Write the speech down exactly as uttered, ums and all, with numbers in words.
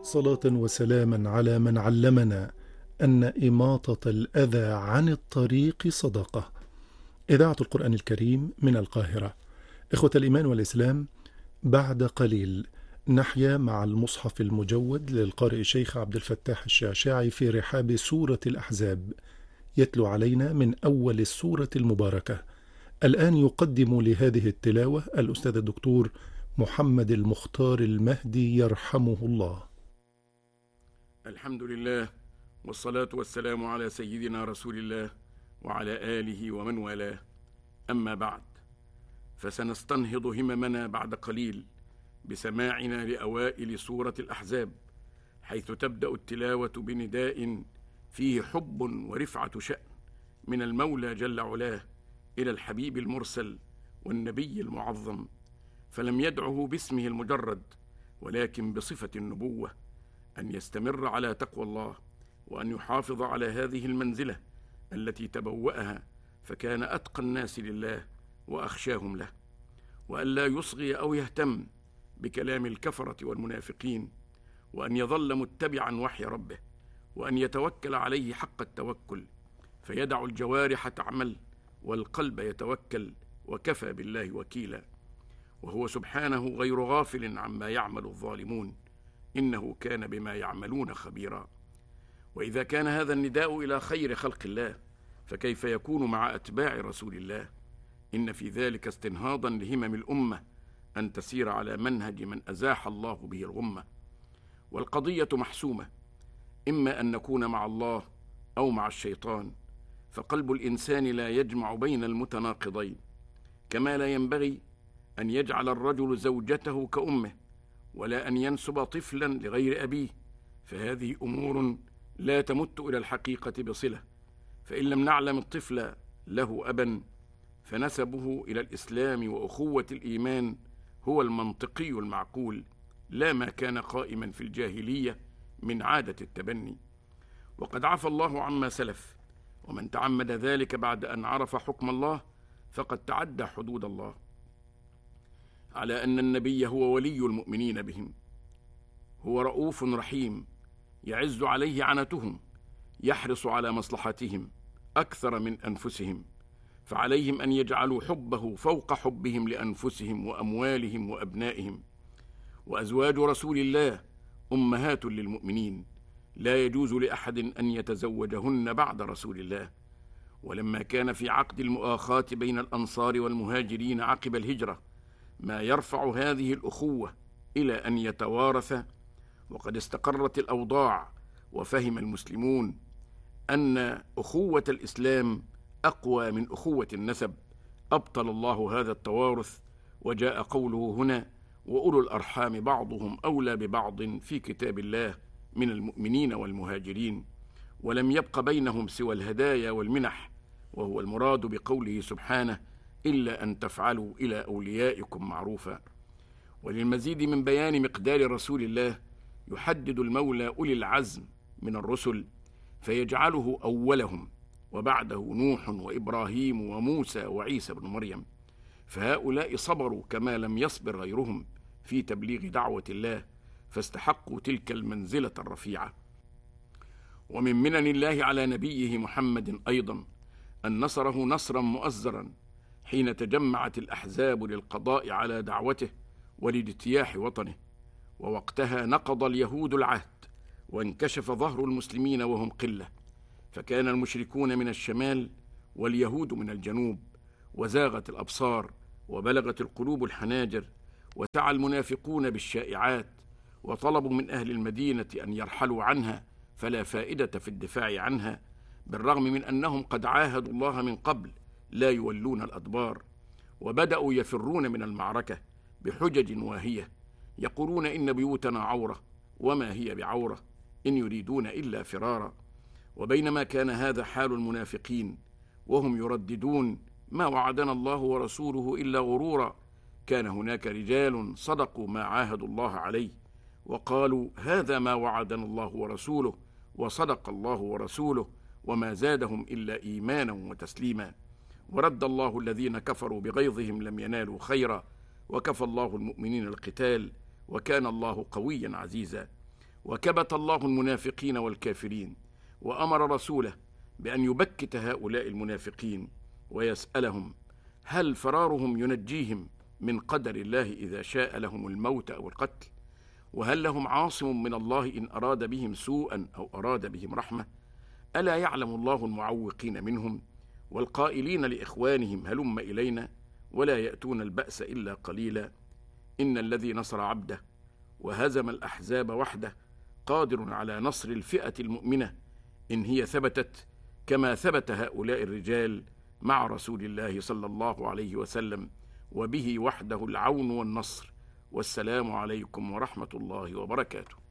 صلاة وسلاما على من علمنا أن إماطة الأذى عن الطريق صدقة. إذاعة القرآن الكريم من القاهرة. إخوة الإيمان والإسلام، بعد قليل نحيا مع المصحف المجود للقارئ الشيخ عبد الفتاح الشعشاعي في رحاب سورة الأحزاب، يتلو علينا من أول السورة المباركة. الآن يقدم لهذه التلاوة الأستاذ الدكتور محمد المختار المهدي يرحمه الله. الحمد لله، والصلاة والسلام على سيدنا رسول الله وعلى آله ومن والاه. أما بعد، فسنستنهض هممنا بعد قليل بسماعنا لأوائل سورة الأحزاب، حيث تبدأ التلاوة بنداء فيه حب ورفعة شأن من المولى جل علاه إلى الحبيب المرسل والنبي المعظم، فلم يدعه باسمه المجرد ولكن بصفة النبوة، أن يستمر على تقوى الله، وأن يحافظ على هذه المنزلة التي تبوأها، فكان أتقى الناس لله وأخشاهم له، وأن لا يصغي أو يهتم بكلام الكفرة والمنافقين، وأن يظل متبعا وحي ربه، وأن يتوكل عليه حق التوكل، فيدع الجوارح تعمل والقلب يتوكل، وكفى بالله وكيلا، وهو سبحانه غير غافل عما يعمل الظالمون، إنه كان بما يعملون خبيرا. وإذا كان هذا النداء إلى خير خلق الله، فكيف يكون مع أتباع رسول الله؟ إن في ذلك استنهاضا لهمم الأمة أن تسير على منهج من أزاح الله به الغمة. والقضية محسومة، إما أن نكون مع الله أو مع الشيطان، فقلب الإنسان لا يجمع بين المتناقضين، كما لا ينبغي أن يجعل الرجل زوجته كأمه، ولا أن ينسب طفلا لغير أبيه، فهذه أمور لا تمت إلى الحقيقة بصلة. فإن لم نعلم الطفل له أبا، فنسبه إلى الإسلام وأخوة الإيمان هو المنطقي المعقول، لا ما كان قائما في الجاهلية من عادة التبني. وقد عفى الله عما سلف، ومن تعمد ذلك بعد أن عرف حكم الله فقد تعدى حدود الله، على أن النبي هو ولي المؤمنين بهم، هو رؤوف رحيم، يعز عليه عنتهم، يحرص على مصلحتهم أكثر من أنفسهم، فعليهم أن يجعلوا حبه فوق حبهم لأنفسهم وأموالهم وأبنائهم. وأزواج رسول الله أمهات للمؤمنين، لا يجوز لأحد أن يتزوجهن بعد رسول الله. ولما كان في عقد المؤاخاة بين الأنصار والمهاجرين عقب الهجرة ما يرفع هذه الأخوة إلى أن يتوارث، وقد استقرت الأوضاع وفهم المسلمون أن أخوة الإسلام أقوى من أخوة النسب، أبطل الله هذا التوارث، وجاء قوله هنا: وأولو الأرحام بعضهم أولى ببعض في كتاب الله من المؤمنين والمهاجرين، ولم يبق بينهم سوى الهدايا والمنح، وهو المراد بقوله سبحانه: إلا أن تفعلوا إلى أوليائكم معروفا. وللمزيد من بيان مقدار رسول الله يحدد المولى أولي العزم من الرسل فيجعله أولهم، وبعده نوح وإبراهيم وموسى وعيسى بن مريم، فهؤلاء صبروا كما لم يصبر غيرهم في تبليغ دعوة الله، فاستحقوا تلك المنزلة الرفيعة. ومن منن الله على نبيه محمد أيضا أن نصره نصرا مؤزرا حين تجمعت الأحزاب للقضاء على دعوته ولاجتياح وطنه، ووقتها نقض اليهود العهد وانكشف ظهر المسلمين وهم قلة، فكان المشركون من الشمال واليهود من الجنوب، وزاغت الأبصار وبلغت القلوب الحناجر، وسعى المنافقون بالشائعات، وطلبوا من أهل المدينة أن يرحلوا عنها، فلا فائدة في الدفاع عنها، بالرغم من أنهم قد عاهدوا الله من قبل لا يولون الأدبار، وبدأوا يفرون من المعركة بحجج واهية، يقولون إن بيوتنا عورة وما هي بعورة إن يريدون إلا فرارا. وبينما كان هذا حال المنافقين وهم يرددون ما وعدنا الله ورسوله إلا غرورا، كان هناك رجال صدقوا ما عاهدوا الله عليه وقالوا: هذا ما وعدنا الله ورسوله، وصدق الله ورسوله، وما زادهم إلا إيمانا وتسليما. ورد الله الذين كفروا بغيظهم لم ينالوا خيرا، وكفى الله المؤمنين القتال، وكان الله قويا عزيزا. وكبت الله المنافقين والكافرين، وأمر رسوله بأن يبكت هؤلاء المنافقين ويسألهم هل فرارهم ينجيهم من قدر الله إذا شاء لهم الموت أو القتل؟ وهل لهم عاصم من الله إن أراد بهم سوءا أو أراد بهم رحمة؟ ألا يعلم الله المعوقين منهم والقائلين لإخوانهم هلم إلينا ولا يأتون البأس إلا قليلا؟ إن الذي نصر عبده وهزم الأحزاب وحده قادر على نصر الفئة المؤمنة إن هي ثبتت كما ثبت هؤلاء الرجال مع رسول الله صلى الله عليه وسلم، وبه وحده العون والنصر. والسلام عليكم ورحمة الله وبركاته.